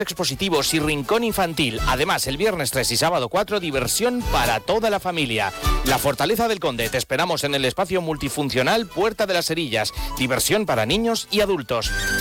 expositivos y rincón infantil. Además, el viernes 3 y sábado 4, diversión para toda la familia. La Fortaleza del Conde. Te esperamos en el espacio multifuncional Puerta de las Herillas. Diversión para niños y adultos.